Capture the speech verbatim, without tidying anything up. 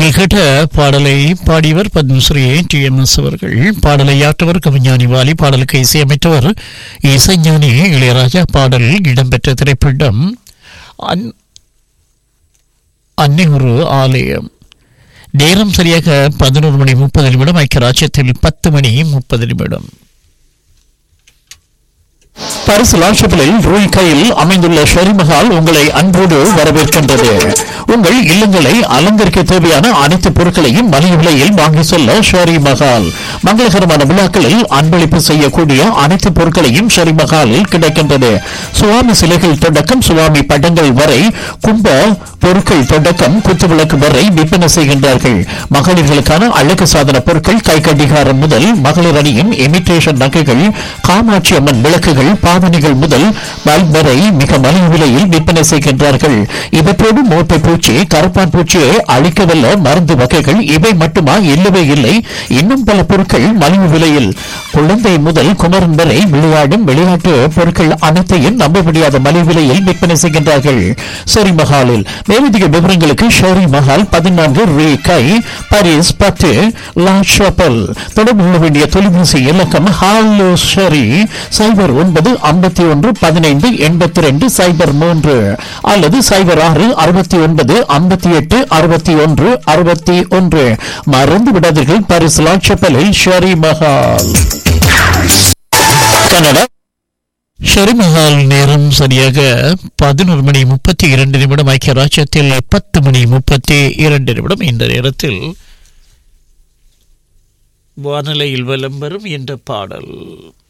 நீங்கள் கேட்ட பாடலை பாடியவர் பத்மஸ்ரீ டி எம் எஸ் அவர்கள். பாடலை ஆற்றவர் கவிஞானி வாலி. பாடலுக்கு இசையமைத்தவர் இசைஞானி இளையராஜா. பாடல் இடம்பெற்ற திரைப்படம் அன்னை ஒரு ஆலயம். நேரம் சரியாக பதினோரு மணி முப்பது நிமிடம். ஐக்கிய ராஜ்யத்தில் பத்து மணி முப்பது நிமிடம். பரிசு லாஷப்பிலில் ரூய் கையில் அமைந்துள்ள ஷெரிமஹால் உங்களை அன்போடு வரவேற்கின்றது. உங்கள் இல்லங்களை அலங்கரிக்க தேவையான அனைத்து பொருட்களையும் மலிவு விலையில் வாங்கி செல்ல ஷெரி மஹால். மங்களகரமான விழாக்களில் அன்பளிப்பு செய்யக்கூடிய அனைத்து பொருட்களையும் ஷெரி மஹாலில் கிடைக்கின்றது. சுவாமி சிலைகள் தொடக்கம் சுவாமி படங்கள் வரை, கும்ப பொருட்கள் தொடக்கம் குத்துவிளக்கு வரை விற்பனை செய்கின்றார்கள். மகளிர்களுக்கான அழகு சாதன பொருட்கள், கை கடிகாரம் முதல் மகளிர் அணியும் இமிட்டேஷன் நகைகள், காமாட்சி அம்மன் விளக்குகள், பாவனைகள் முதல் பல்ப் வரை மிக மலிவு விலையில் விற்பனை செய்கின்றார்கள். இவற்றோடு மோட்டை பூச்சி, கருப்பான் பூச்சியை அழிக்கவல்ல மருந்து வகைகள் இவை மட்டுமா? இல்லவே இல்லை, இன்னும் பல பொருட்கள் மலிவு விலையில். குழந்தை முதல் குமரன் வரை விளையாடும் விளையாட்டு பொருட்கள் அனைத்தையும் நம்ப முடியாத மலிவு விலையில் விற்பனை செய்கின்றார்கள் ஷெரி மஹாலில். மேலதிக விவரங்களுக்கு ஷெரி மஹால் பதினான்கு ரீ கை, பாரிஸ் பத்து, லா ஷாப்பல். தொடர்பு கொள்ள வேண்டிய தொலைபேசி இலக்கம் ஹாலோ ஷெரி சைபர் ஒன்பது ஐம்பத்தி ஒன்று பதினைந்து எண்பத்தி ரெண்டு சைபர் மூன்று அல்லது சைபர் ஆறு அறுபத்தி ஒன்பது ஐம்பத்தி எட்டு அறுபத்தி ஒன்று அறுபத்தி ஒன்று. மறந்து விடாதீர்கள், பாரிஸ் லா ஷாப்பலில் ஷெரி மஹால். கனடா ஷெரி மஹால். நேரம் சரியாக பதினொரு மணி முப்பத்தி இரண்டு நிமிடம். ஐக்கிய ராஜ்யத்தில் பத்து மணி முப்பத்தி இரண்டு நிமிடம். இந்த நேரத்தில் வானிலையில் விளம்பரம் என்ற பாடல்.